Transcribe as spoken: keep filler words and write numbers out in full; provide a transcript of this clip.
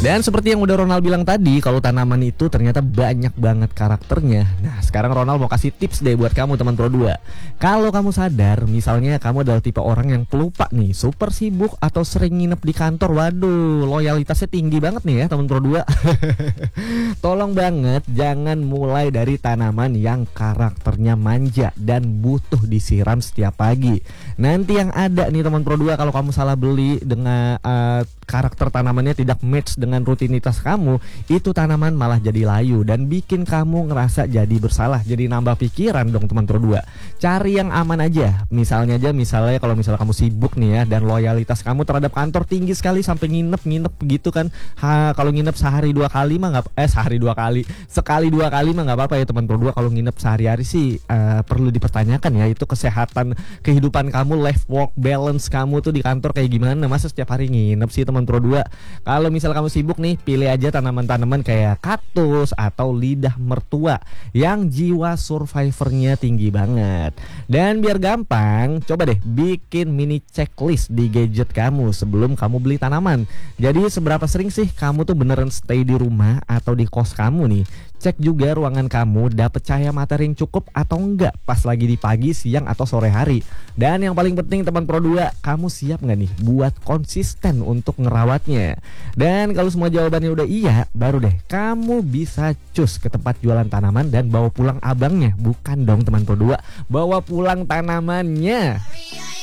Dan seperti yang udah Ronald bilang tadi, kalau tanaman itu ternyata banyak banget karakternya. Nah, sekarang Ronald mau kasih tips deh buat kamu teman Pro dua. Kalau kamu sadar, misalnya kamu adalah tipe orang yang pelupa nih, super sibuk atau sering nginep di kantor, waduh, loyalitasnya tinggi banget nih ya teman Pro dua. Tolong banget jangan mulai dari tanaman yang karakternya manja dan butuh disiram setiap pagi. Nanti yang ada nih teman Pro dua, kalau kamu salah beli dengan uh, karakter tanamannya tidak match dengan rutinitas kamu, itu tanaman malah jadi layu dan bikin kamu ngerasa jadi bersalah, jadi nambah pikiran dong teman Pro dua. Cari yang aman aja. Misalnya aja misalnya kalau misalnya kamu sibuk nih ya dan loyalitas kamu terhadap kantor tinggi sekali sampai nginep-nginep gitu kan. Ha, kalau nginep sehari dua kali mah nggak eh sehari dua kali sekali dua kali mah nggak apa-apa ya teman Pro dua. Kalau nginep sehari-hari sih uh, perlu dipertanyakan ya, itu kesehatan kehidupan kamu, life work balance kamu tuh di kantor kayak gimana, masa setiap hari nginep sih teman Pro dua. Kalau misal kamu sibuk nih, pilih aja tanaman-tanaman kayak kaktus atau lidah mertua yang jiwa survivornya tinggi banget. Dan biar gampang, coba deh bikin mini checklist di gadget kamu sebelum kamu beli tanaman. Jadi seberapa sering sih kamu tuh beneran stay di rumah atau di kos kamu nih? Cek juga ruangan kamu dapet cahaya matahari yang cukup atau enggak pas lagi di pagi, siang, atau sore hari. Dan yang paling penting teman Pro dua, kamu siap nggak nih buat konsisten untuk ngerawatnya? Dan kalau semua jawabannya udah iya, baru deh kamu bisa cus ke tempat jualan tanaman dan bawa pulang abangnya. Bukan dong teman Pro dua, bawa pulang tanamannya.